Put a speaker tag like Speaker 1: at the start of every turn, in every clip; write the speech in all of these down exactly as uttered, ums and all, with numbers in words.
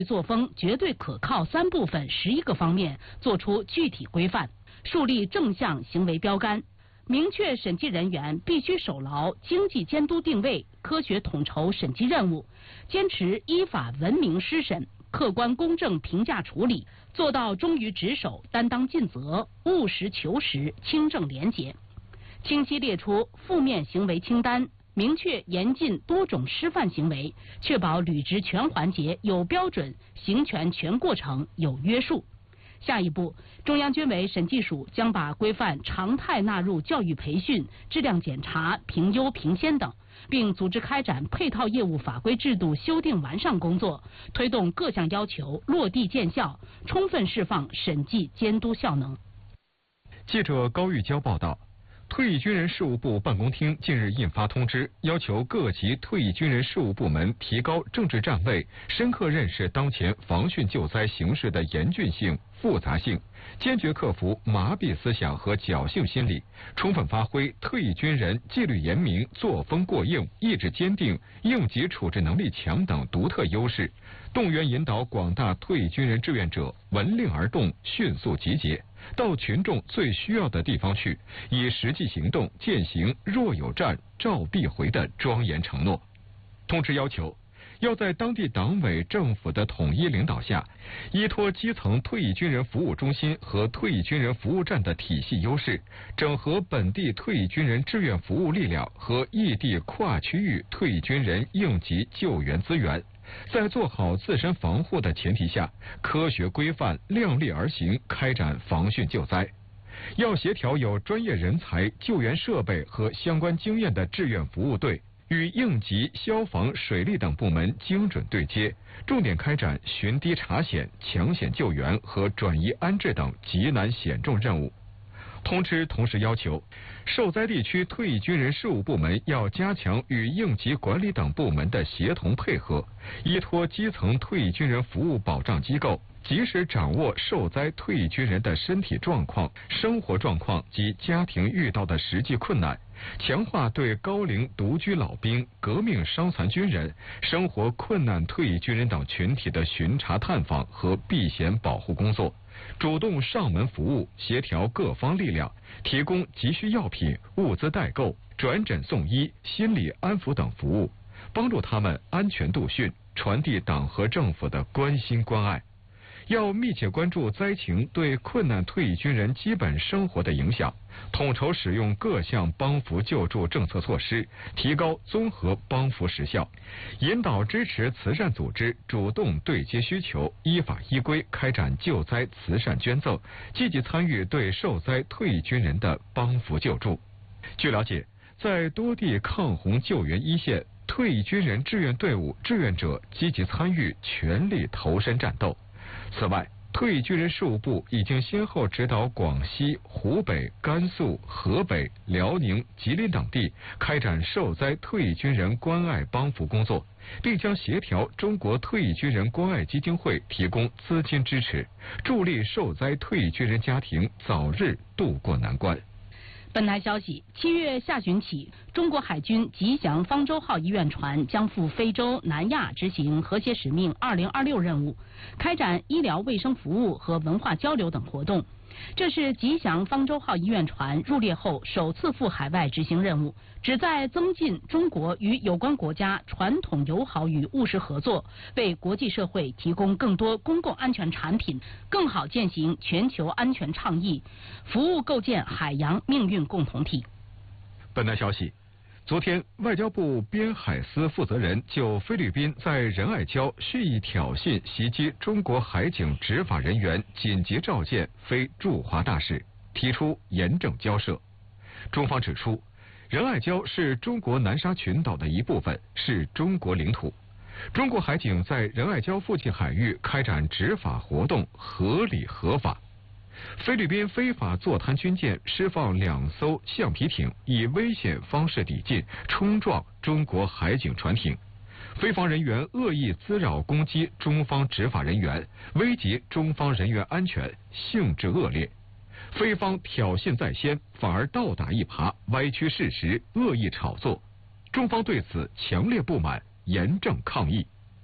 Speaker 1: 作风绝对可靠三部分十一个方面作出具体规范，树立正向行为标杆，明确审计人员必须守牢经济监督定位，科学统筹审计任务，坚持依法文明施审，客观公正评价处理，做到忠于职守、担当尽责、务实求实、清正廉洁。清晰列出负面行为清单，明确严禁多种失范行为，确保履职全环节有标准，行权全过程有约束。下一步，中央军委审计署将把规范常态纳入教育培训、质量检查、评优评先等，并组织开展配套业务法规制度修订完善工作，推动各项要求落地见效，充分释放审计监督效能。
Speaker 2: 记者高玉娇报道。退役军人事务部办公厅近日印发通知，要求各级退役军人事务部门提高政治站位，深刻认识当前防汛救灾形势的严峻性、复杂性，坚决克服麻痹思想和侥幸心理，充分发挥退役军人纪律严明、作风过硬、意志坚定、应急处置能力强等独特优势，动员引导广大退役军人志愿者闻令而动，迅速集结，到群众最需要的地方去，以实际行动践行若有战召必回的庄严承诺。通知要求，要在当地党委政府的统一领导下，依托基层退役军人服务中心和退役军人服务站的体系优势，整合本地退役军人志愿服务力量和异地跨区域退役军人应急救援资源，在做好自身防护的前提下，科学规范、量力而行开展防汛救灾。要协调有专业人才、救援设备和相关经验的志愿服务队，与应急、消防、水利等部门精准对接，重点开展寻堤查险、抢险救援和转移安置等急难险重任务。通知同时要求，受灾地区退役军人事务部门要加强与应急管理等部门的协同配合，依托基层退役军人服务保障机构，及时掌握受灾退役军人的身体状况、生活状况及家庭遇到的实际困难，强化对高龄独居老兵、革命伤残军人、生活困难退役军人等群体的巡查探访和避险保护工作，主动上门服务，协调各方力量，提供急需药品、物资代购、转诊送医、心理安抚等服务，帮助他们安全度汛，传递党和政府的关心关爱。要密切关注灾情对困难退役军人基本生活的影响，统筹使用各项帮扶救助政策措施，提高综合帮扶实效，引导支持慈善组织主动对接需求，依法依规开展救灾慈善捐赠，积极参与对受灾退役军人的帮扶救助。据了解，在多地抗洪救援一线，退役军人志愿队伍志愿者积极参与，全力投身战斗。此外，退役军人事务部已经先后指导广西、湖北、甘肃、河北、辽宁、吉林等地开展受灾退役军人关爱帮扶工作，并将协调中国退役军人关爱基金会提供资金支持，助力受灾退役军人家庭早日渡过难关。
Speaker 1: 本台消息，七月下旬起，中国海军吉祥方舟号医院船将赴非洲、南亚执行和谐使命二零二六任务，开展医疗卫生服务和文化交流等活动。这是吉祥方舟号医院船入列后首次赴海外执行任务，旨在增进中国与有关国家传统友好与务实合作，为国际社会提供更多公共安全产品，更好践行全球安全倡议，服务构建海洋命运共同体。
Speaker 2: 本台消息，昨天，外交部边海司负责人就菲律宾在仁爱礁蓄意挑衅袭击中国海警执法人员紧急召见菲驻华大使，提出严正交涉。中方指出，仁爱礁是中国南沙群岛的一部分，是中国领土。中国海警在仁爱礁附近海域开展执法活动合理合法。菲律宾非法坐滩军舰释放两艘橡皮艇，以危险方式抵近，冲撞中国海警船艇。菲方人员恶意滋扰攻击中方执法人员，危及中方人员安全，性质恶劣。菲方挑衅在先，反而倒打一耙，歪曲事实，恶意炒作。中方对此强烈不满，严正抗议。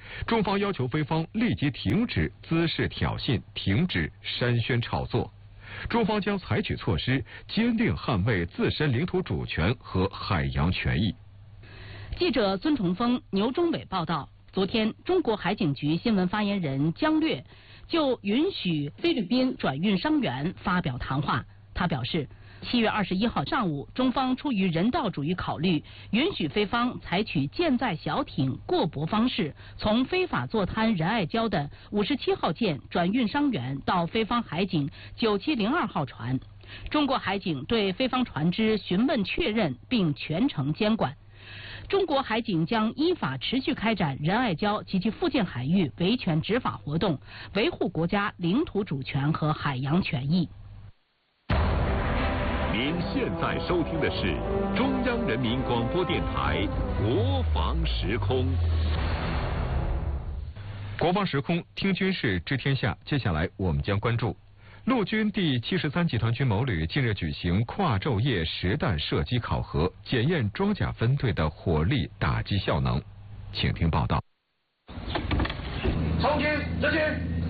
Speaker 2: 中方要求菲方立即停止滋事挑衅，停止煽宣炒作。中方将采取措施，坚定捍卫自身领土主权和海洋权益。
Speaker 1: 记者孙崇峰、牛忠伟报道。昨天，中国海警局新闻发言人姜略就允许菲律宾转运伤员发表谈话。他表示，七月二十一号上午，中方出于人道主义考虑，允许菲方采取舰载小艇过驳方式，从非法坐滩仁爱礁的五十七号舰转运伤员到菲方海警九七零二号船。中国海警对菲方船只询问确认，并全程监管。中国海警将依法持续开展仁爱礁及其附近海域维权执法活动，维护国家领土主权和海洋权益。
Speaker 3: 您现在收听的是中央人民广播电台国防时空。
Speaker 2: 国防时空，听军事知天下。接下来我们将关注陆军第七十三集团军某旅近日举行跨昼夜实弹射击考核，检验装甲分队的火力打击效能。请听报道。
Speaker 4: 朝天执行。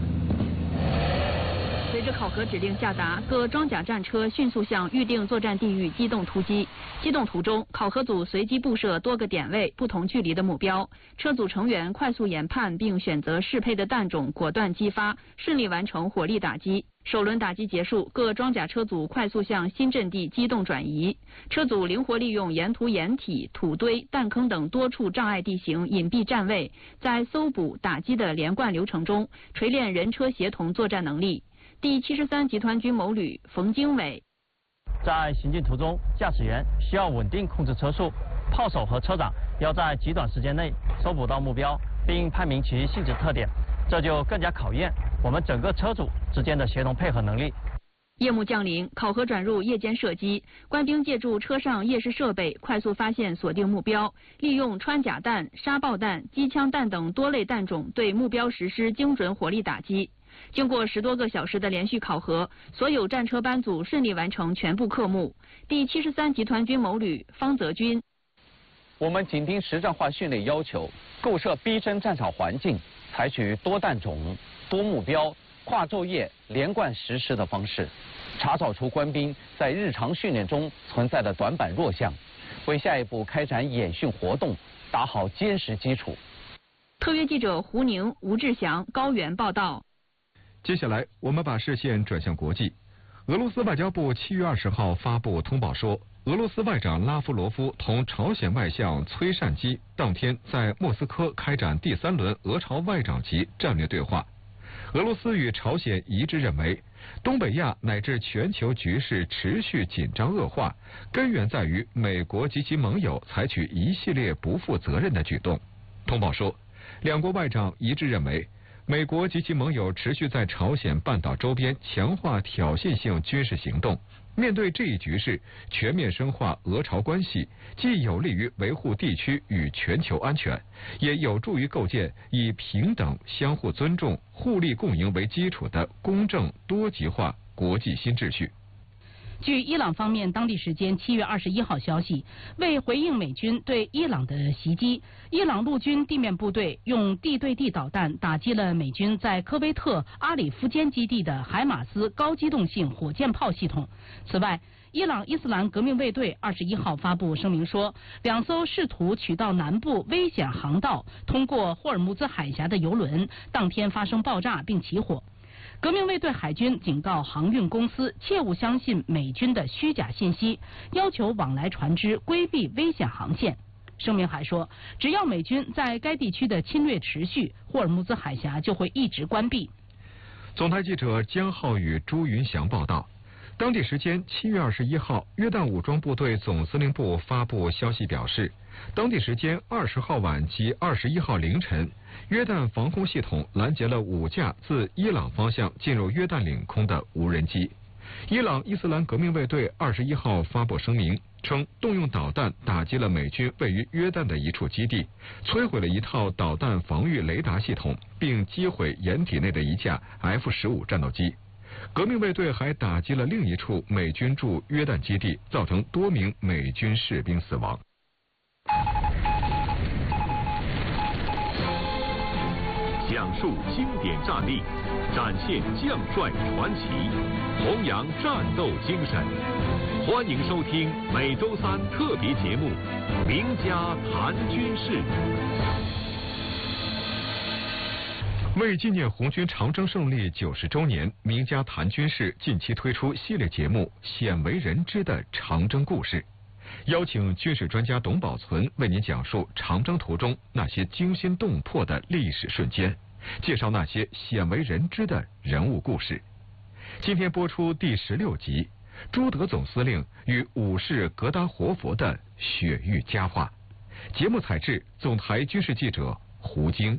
Speaker 5: 随着考核指令下达，各装甲战车迅速向预定作战地域机动突击。机动途中，考核组随机布设多个点位、不同距离的目标，车组成员快速研判并选择适配的弹种，果断击发，顺利完成火力打击。首轮打击结束，各装甲车组快速向新阵地机动转移。车组灵活利用沿途掩体、土堆、弹坑等多处障碍地形隐蔽站位，在搜捕、打击的连贯流程中，锤炼人车协同作战能力。第七十三集团军某旅冯经纬，
Speaker 6: 在行进途中，驾驶员需要稳定控制车速，炮手和车长要在极短时间内搜捕到目标，并判明其性质特点，这就更加考验我们整个车组之间的协同配合能力。
Speaker 5: 夜幕降临，考核转入夜间射击，官兵借助车上夜视设备，快速发现锁定目标，利用穿甲弹、沙爆弹、机枪弹等多类弹种对目标实施精准火力打击。经过十多个小时的连续考核，所有战车班组顺利完成全部科目。第七十三集团军某旅方泽军，
Speaker 7: 我们紧盯实战化训练要求，构设逼真战场环境，采取多弹种、多目标、跨昼夜连贯实施的方式，查找出官兵在日常训练中存在的短板弱项，为下一步开展演训活动打好坚实基础。
Speaker 5: 特约记者胡宁、吴志祥、高原报道。
Speaker 2: 接下来，我们把视线转向国际。俄罗斯外交部七月二十号发布通报说，俄罗斯外长拉夫罗夫同朝鲜外相崔善基当天在莫斯科开展第三轮俄朝外长级战略对话。俄罗斯与朝鲜一致认为，东北亚乃至全球局势持续紧张恶化，根源在于美国及其盟友采取一系列不负责任的举动。通报说，两国外长一致认为，美国及其盟友持续在朝鲜半岛周边强化挑衅性军事行动。面对这一局势，全面深化俄朝关系，既有利于维护地区与全球安全，也有助于构建以平等、相互尊重、互利共赢为基础的公正多极化国际新秩序。
Speaker 1: 据伊朗方面当地时间七月二十一号消息，为回应美军对伊朗的袭击，伊朗陆军地面部队用地对地导弹打击了美军在科威特阿里夫坚基地的海马斯高机动性火箭炮系统。此外，伊朗伊斯兰革命卫队二十一号发布声明说，两艘试图取道南部危险航道通过霍尔木兹海峡的油轮当天发生爆炸并起火。革命卫队海军警告航运公司切勿相信美军的虚假信息，要求往来船只规避危险航线。声明还说，只要美军在该地区的侵略持续，霍尔木兹海峡就会一直关闭。
Speaker 2: 总台记者江浩宇、朱云祥报道。当地时间七月二十一号，约旦武装部队总司令部发布消息表示，当地时间二十号晚及二十一号凌晨，约旦防空系统拦截了五架自伊朗方向进入约旦领空的无人机。伊朗伊斯兰革命卫队二十一号发布声明称，动用导弹打击了美军位于约旦的一处基地，摧毁了一套导弹防御雷达系统，并击毁掩体内的一架 F 十五 战斗机。革命卫队还打击了另一处美军驻约旦基地，造成多名美军士兵死亡。
Speaker 3: 讲述经典战例，展现将帅传奇，弘扬战斗精神。欢迎收听每周三特别节目《名家谈军事》。
Speaker 2: 为纪念红军长征胜利九十周年，名家谈军事近期推出系列节目《鲜为人知的长征故事》，邀请军事专家董宝存为您讲述长征途中那些惊心动魄的历史瞬间，介绍那些鲜为人知的人物故事。今天播出第十六集，朱德总司令与武士格达活佛的雪域佳话。节目采制总台军事记者胡晶。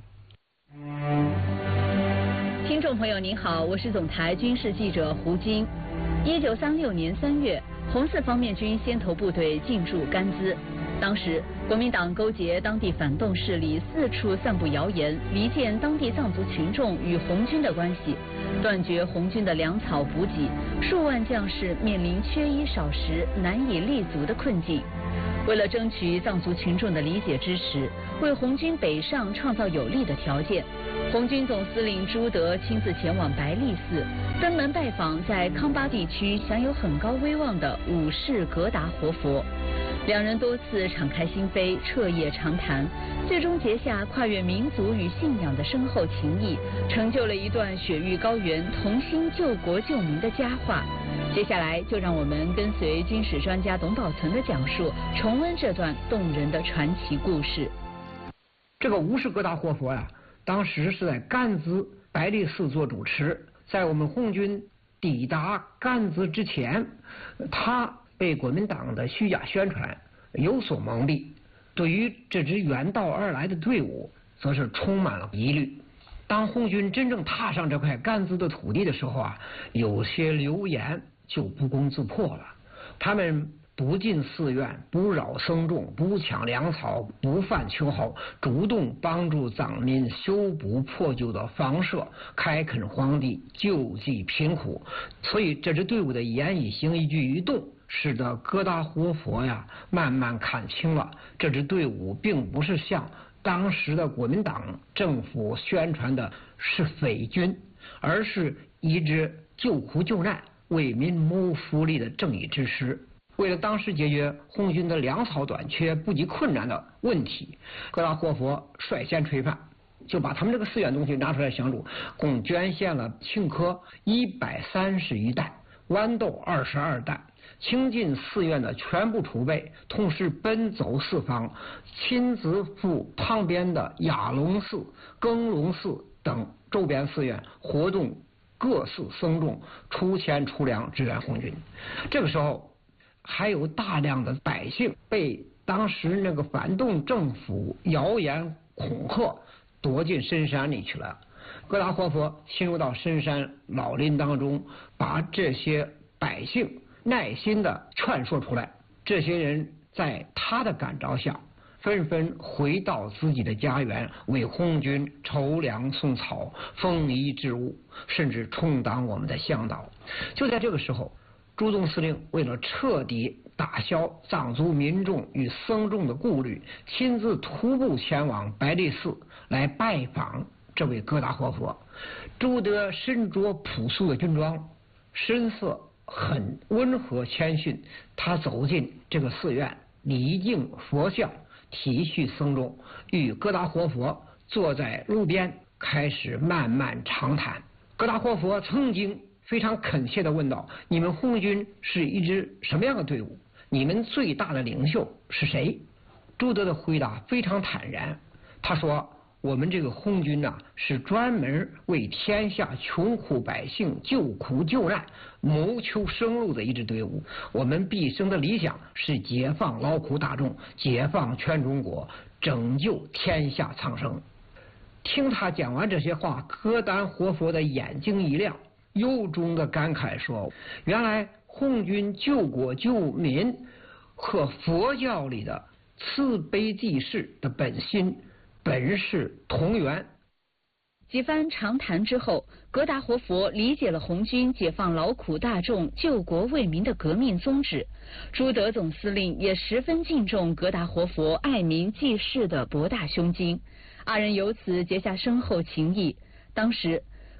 Speaker 5: 听众朋友您好，我是总台军事记者胡晶。一九三六年三月，红四方面军先头部队进驻甘孜。当时国民党勾结当地反动势力，四处散布谣言，离间当地藏族群众与红军的关系，断绝红军的粮草补给，数万将士面临缺衣少食、难以立足的困境。为了争取藏族群众的理解支持，为红军北上创造有利的条件，红军总司令朱德亲自前往白利寺，登门拜访在康巴地区享有很高威望的武士格达活佛。两人多次敞开心扉，彻夜长谈，最终结下跨越民族与信仰的深厚情谊，成就了一段雪域高原同心救国救民的佳话。接下来就让我们跟随军事专家董宝存的讲述，重温这段动人的传奇故事。
Speaker 4: 这个武士格达活佛呀、啊，当时是在甘孜白利寺做主持，在我们红军抵达甘孜之前，他被国民党的虚假宣传有所蒙蔽，对于这支远道而来的队伍，则是充满了疑虑。当红军真正踏上这块甘孜的土地的时候啊，有些流言就不攻自破了。他们不进寺院，不扰僧众，不抢粮草，不犯秋毫，主动帮助藏民修补破旧的房舍，开垦荒地，救济贫苦。所以这支队伍的言一行一举一动，使得格达活佛呀慢慢看清了，这支队伍并不是像当时的国民党政府宣传的是匪军，而是一支救苦救难、为民谋福利的正义之师。为了当时解决红军的粮草短缺、补给困难的问题，格达活佛率先吹范，就把他们这个寺院东西拿出来相助，共捐献了青稞一百三十余担、豌豆二十二担，倾尽寺院的全部储备，同时奔走四方，亲自赴旁边的雅龙寺、更龙寺等周边寺院，活动各寺僧众出钱出粮支援红军。这个时候还有大量的百姓被当时那个反动政府谣言恐吓，躲进深山里去了。格达活佛进入到深山老林当中，把这些百姓耐心地劝说出来。这些人在他的感召下，纷纷回到自己的家园，为红军筹粮送草、丰衣置物，甚至充当我们的向导。就在这个时候，朱总司令为了彻底打消藏族民众与僧众的顾虑，亲自徒步前往白利寺来拜访这位格达活佛。朱德身着朴素的军装，神色很温和谦逊，他走进这个寺院，礼敬佛像，体恤僧众，与格达活佛坐在路边，开始漫漫长谈。格达活佛曾经非常恳切地问道：你们红军是一支什么样的队伍？你们最大的领袖是谁？朱德的回答非常坦然，他说：我们这个红军呐、啊，是专门为天下穷苦百姓救苦救难、谋求生路的一支队伍。我们毕生的理想是解放劳苦大众，解放全中国，拯救天下苍生。听他讲完这些话，格达活佛的眼睛一亮，由衷的感慨说：原来红军救国救民和佛教里的慈悲济世的本心本是同源。
Speaker 5: 几番长谈之后，格达活佛理解了红军解放劳苦大众、救国为民的革命宗旨。朱德总司令也十分敬重格达活佛爱民济世的博大胸襟。 二人由此结下深厚情谊。当时